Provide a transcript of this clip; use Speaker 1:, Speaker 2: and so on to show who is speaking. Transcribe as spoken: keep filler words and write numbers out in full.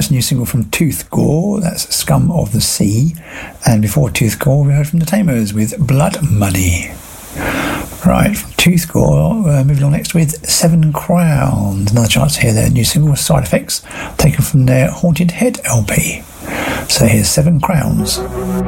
Speaker 1: That's a new single from Tooth Gore. That's Scum of the Sea. And before Tooth Gore, we heard from the Tamers with Blood Money. Right, from Tooth Gore, uh, moving on next with Seven Crowns. Another chance to hear their new single, Side Effects, taken from their Haunted Head L P. So here's Seven Crowns.